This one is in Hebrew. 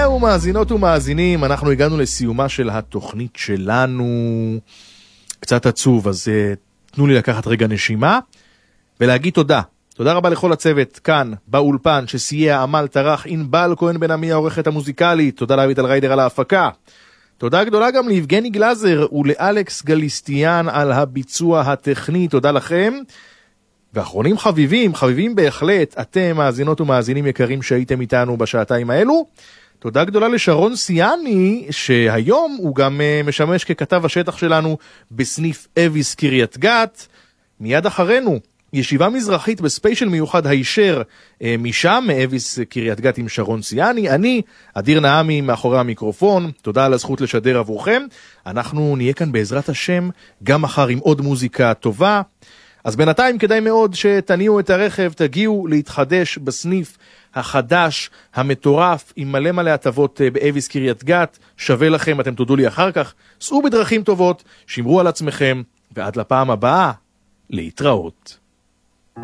ומאזינות ומאזינים, אנחנו הגענו לסיומה של התוכנית שלנו. קצת עצוב, אז תנו לי לקחת רגע נשימה ולהגיד תודה. תודה רבה לכל הצוות כאן באולפן שסייע, עמל, טרח, ענבל כהן בן עמי העורכת המוזיקלית. תודה לאביטל ריידר על ההפקה. תודה גדולה גם ליבגני גלזר ולאלכס גליסטיאן על הביצוע הטכני. תודה לכם. ואחרונים חביבים בהחלט, אתם מאזינות ומאזינים יקרים שהייתם איתנו בשעתיים האלו. תודה גדולה לשרון סיאני, שהיום הוא גם משמש ככתב השטח שלנו בסניף אביס קריית גת. מיד אחרינו, ישיבה מזרחית בספיישל מיוחד הישר משם, מאביס קריית גת עם שרון סיאני. אני, אדיר נעמי מאחורי המיקרופון, תודה על הזכות לשדר עבורכם. אנחנו נהיה כאן בעזרת השם גם מחר עם עוד מוזיקה טובה. אז בינתיים כדאי מאוד שתניעו את הרכב, תגיעו להתחדש בסניף החדש, המטורף, עם מלא הטבות באביס קריית גת. שווה לכם, אתם תודו לי אחר כך. סעו בדרכים טובות, שמרו על עצמכם, ועד לפעם הבאה, להתראות.